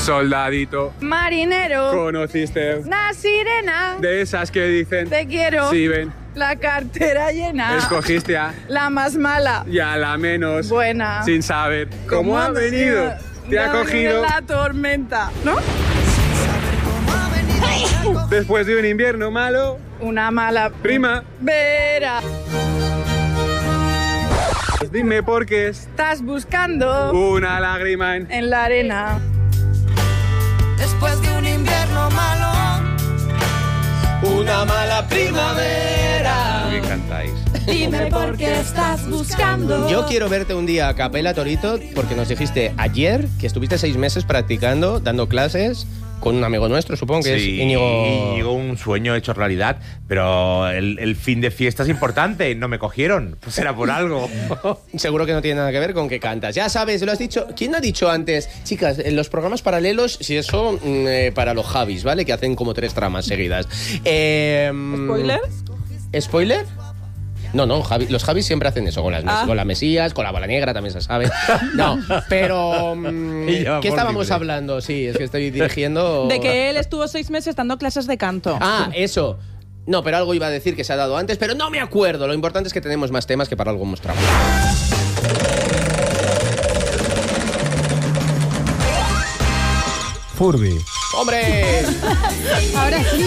Soldadito. Marinero. ¿Conociste? Una sirena. De esas que dicen... Te quiero. Sí, ven. La cartera llena. Escogiste a... La más mala. Y a la menos... Buena. Sin saber cómo ha venido. Te ha cogido... La tormenta, ¿no? Después de un invierno malo... Una mala... Primavera. Dime por qué estás buscando una lágrima en la arena. Después de un invierno malo, una mala primavera. ¿Qué cantáis? Dime por qué estás buscando. Yo quiero verte un día a capela, Torito, porque nos dijiste ayer que estuviste 6 meses practicando, dando clases con un amigo nuestro, supongo que sí, es Íñigo. Íñigo, un sueño hecho realidad, pero el fin de fiesta es importante, no me cogieron, pues era por algo. Seguro que no tiene nada que ver con que cantas. Ya sabes, lo has dicho. ¿Quién ha dicho antes? Chicas, en los programas paralelos, si eso, para los Javis, ¿vale? Que hacen como 3 tramas seguidas. ¿Spoiler? ¿Spoiler? No, los Javis siempre hacen eso, con la Mesías, con la Bola Negra, también se sabe. No, pero... ¿qué estábamos hablando? Sí, es que estoy dirigiendo... De que él estuvo 6 meses dando clases de canto. Ah, eso. No, pero algo iba a decir que se ha dado antes, pero no me acuerdo. Lo importante es que tenemos más temas que para algo mostramos. Furby. ¡Hombre! Ahora sí.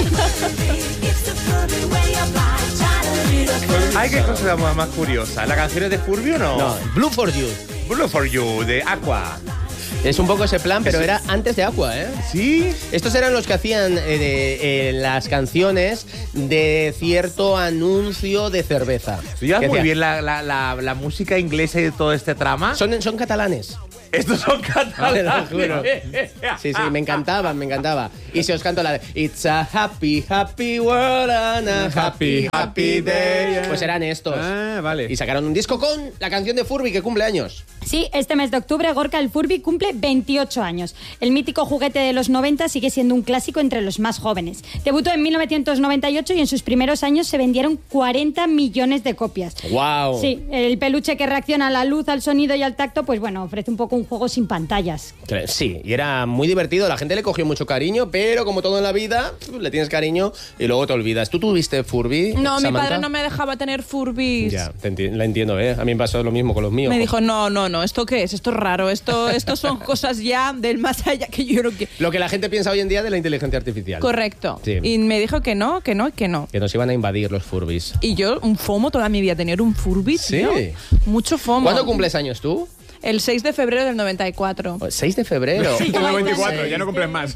Ay, qué cosa más curiosa. ¿La canción es de Furby o no? No, Blue for You. Blue for You, de Aqua. Es un poco ese plan, pero era antes de Aqua, ¿eh? ¿Sí? Estos eran los que hacían las canciones de cierto anuncio de cerveza. ¿Tú llevas muy bien la música inglesa y de todo este trama? Son catalanes. Estos son catalanes. Sí, me encantaban. Y si os canto la de It's a happy, happy world and a happy, happy day. Pues eran estos. Ah, vale. Y sacaron un disco con la canción de Furby que cumple años. Sí, este mes de octubre Gorka el Furby cumple 28 años. El mítico juguete de los 90 sigue siendo un clásico entre los más jóvenes. Debutó en 1998 y en sus primeros años se vendieron 40 millones de copias. ¡Wow! Sí, el peluche que reacciona a la luz, al sonido y al tacto, pues bueno, ofrece un poco un juego sin pantallas. Sí, y era muy divertido, la gente le cogió mucho cariño, pero como todo en la vida, le tienes cariño y luego te olvidas. ¿Tú tuviste Furby? No, Samantha? mi padre no me dejaba tener Furbies. Ya, la entiendo, ¿eh? A mí me pasó lo mismo con los míos. Me dijo, no, ¿esto qué es? Esto es raro, esto son cosas ya del más allá que yo no quiero. Lo que la gente piensa hoy en día de la inteligencia artificial. Correcto. Sí. Y me dijo que no. Que nos iban a invadir los Furbies. Y yo, un FOMO toda mi vida, tener un Furby, tío. Sí. Mucho FOMO. ¿Cuándo cumples años tú? El 6 de febrero del 94. 6 de febrero. Sí, como 24, ya no cumplen más.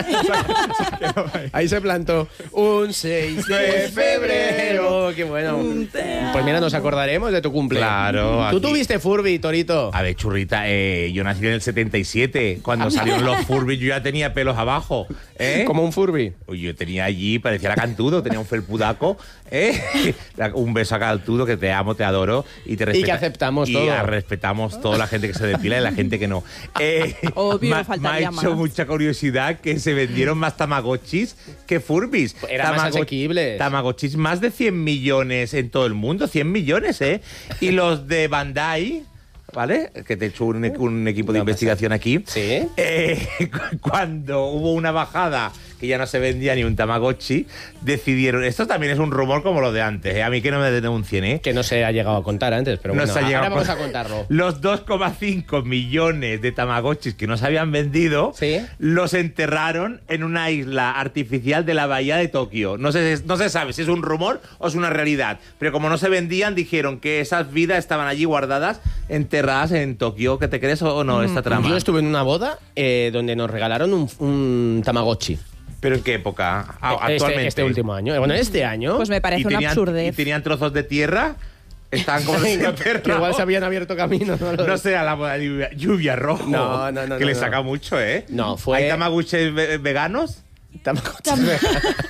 Ahí se plantó. Un 6 de febrero. Qué bueno. Pues mira, nos acordaremos de tu cumpleaños. Claro. ¿Tú aquí. tuviste Furby, Torito? A ver, churrita, yo nací en el 77. Cuando salieron los Furby yo ya tenía pelos abajo. Como un Furby. Uy, yo tenía allí, parecía la Cantudo, tenía un felpudaco. Un beso a Cantudo, que te amo, te adoro. Y que aceptamos todo. Y respetamos toda la gente que se depila y la gente que no. Obvio, me ha faltaría hecho más. mucha curiosidad que se vendieron más Tamagotchis que Furbies. Eran más asequibles. Tamagotchis más de 100 millones en todo el mundo. 100 millones, ¿eh? Y los de Bandai... ¿Vale? Que te he hecho un equipo de investigación aquí. Sí. Cuando hubo una bajada que ya no se vendía ni un Tamagotchi, decidieron... Esto también es un rumor como lo de antes, ¿eh? A mí que no me denuncien, ¿eh? Que no se ha llegado a contar antes, pero No bueno, se ha llegado ahora vamos a contarlo. Los 2,5 millones de Tamagotchis que no se habían vendido, ¿sí? Los enterraron en una isla artificial de la bahía de Tokio. No se sabe si es un rumor o es una realidad, pero como no se vendían, dijeron que esas vidas estaban allí guardadas, enterradas en Tokio. ¿Qué te crees o no esta trama? Yo estuve en una boda donde nos regalaron un Tamagotchi. ¿Pero en qué época? Actualmente. Este último año. Bueno, este año. Pues me parece una absurdez. ¿Y tenían trozos de tierra? Estaban como que igual se habían abierto camino. No será la moda de lluvia rojo. No. Que le saca mucho, ¿eh? No, fue... ¿Hay Tamagotchis veganos? Tamagotchis veganos.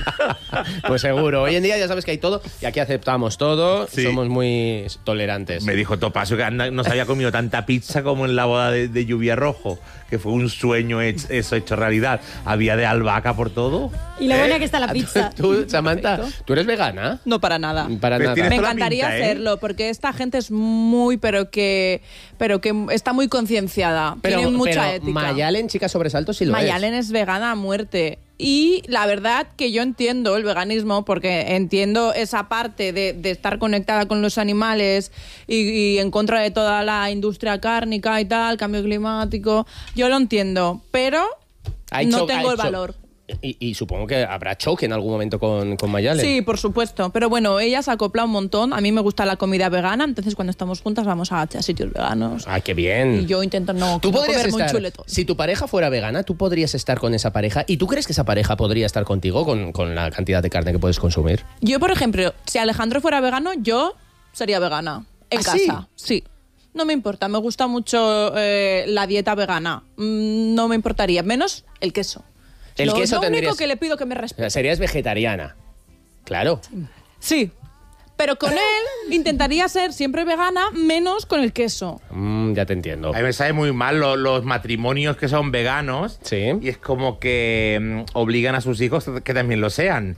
Pues seguro. Hoy en día ya sabes que hay todo y aquí aceptamos todo. Sí. Somos muy tolerantes. Me dijo Topacio que no se había comido tanta pizza como en la boda de Lluvia Rojo, que fue un sueño eso hecho realidad. Había de albahaca por todo. Y lo buena que está la pizza. Tú, Samantha, ¿tú eres vegana? No, para nada. Para Pues nada. tienes Me toda la encantaría pinta, ¿eh? hacerlo, porque esta gente es muy, pero que está muy concienciada. Tiene mucha ética. Mayalen, chica sobresalto, sí lo Mayalen es vegana a muerte. Y la verdad que yo entiendo el veganismo, porque entiendo esa parte de estar conectada con los animales y en contra de toda la industria cárnica y tal, cambio climático. Yo lo entiendo, pero no tengo el valor. Y supongo que habrá choque en algún momento con Mayalen. Sí, por supuesto. Pero bueno, ella se acopla un montón. A mí me gusta la comida vegana, entonces cuando estamos juntas vamos a sitios veganos. ¡Ay, qué bien! Y yo intento no ¿Tú podrías comer muy estar, chuleto. si tu pareja fuera vegana, tú podrías estar con esa pareja? ¿Y tú crees que esa pareja podría estar contigo con la cantidad de carne que puedes consumir? Yo, por ejemplo, si Alejandro fuera vegano, yo sería vegana. En casa. Sí. No me importa. Me gusta mucho la dieta vegana. No me importaría. Menos el queso. El queso lo único tendrías... que le pido que me respete. Serías vegetariana. Claro. Sí. Pero con él intentaría ser siempre vegana, menos con el queso. Ya te entiendo. A mí me sabe muy mal los matrimonios que son veganos. Sí. Y es como que obligan a sus hijos que también lo sean.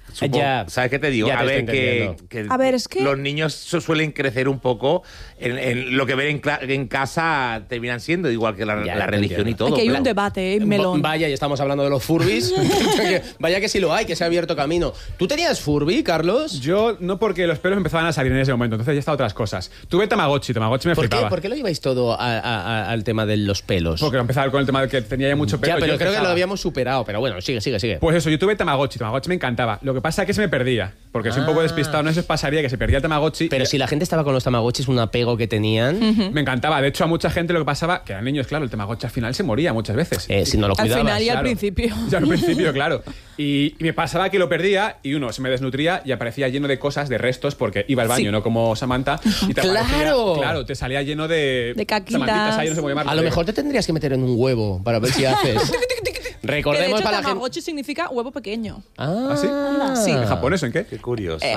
Ya. ¿Sabes qué te digo? Ya te A ver, estoy entendiendo. que A ver, es que- los niños suelen crecer un poco en lo que ven en casa, terminan siendo igual que la Ya, religión entiendo. y todo. Aquí hay claro. un debate, melón. Vaya, y estamos hablando de los Furbis. Vaya que sí lo hay, que se ha abierto camino. ¿Tú tenías Furby, Carlos? Yo no, porque los pelos empezaban a salir en ese momento, entonces ya está otras cosas. Tuve Tamagotchi me flipaba. ¿Por qué lo lleváis todo al tema de los pelos? Porque empezaba con el tema de que tenía ya mucho pelo. Ya, pero yo creo que empezaba. lo habíamos superado. Pero bueno, sigue. Pues eso, yo tuve Tamagotchi me encantaba. Lo que pasa es que se me perdía, porque soy un poco despistado, no sé si os pasaría que se perdía el Tamagotchi. Pero si la gente estaba con los Tamagotchis, un apego que tenían. Me encantaba. De hecho, a mucha gente lo que pasaba, que eran niños, claro, el Tamagotchi al final se moría muchas veces. Si no lo Al cuidabas. final y al Claro. principio. Ya al principio, claro. Y me pasaba que lo perdía y se me desnutría y aparecía lleno de cosas, de restos, porque iba al baño, Sí. no como Samantha. Y te ¡Claro! aparecía- claro, te salía lleno de caquitas. samantitas ahí, no sé cómo llamarlo. A lo mejor te tendrías que meter en un huevo para ver si haces. Que de Recordemos hecho, para la gente. Tamagotchi significa huevo pequeño. ¿Ah, sí? Sí. ¿En japonés o en qué? Qué curioso.